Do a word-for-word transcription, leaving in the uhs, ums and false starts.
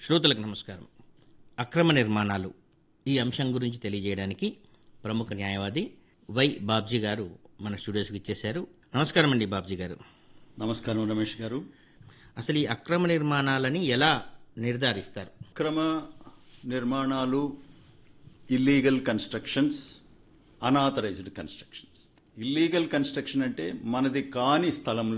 శ్రోతలకు నమస్కారం. అక్రమ నిర్మాణాలు ఈ అంశం గురించి తెలియజేయడానికి ప్రముఖ న్యాయవాది వై బాబ్జీ గారు మన స్టూడియోస్కి ఇచ్చేశారు. నమస్కారం అండి బాబ్జీ గారు. నమస్కారం రమేష్ గారు. అసలు ఈ అక్రమ నిర్మాణాలని ఎలా నిర్ధారిస్తారు? అక్రమ నిర్మాణాలు, illegal constructions, unauthorised constructions. Illegal construction అంటే మనది కాని స్థలంలో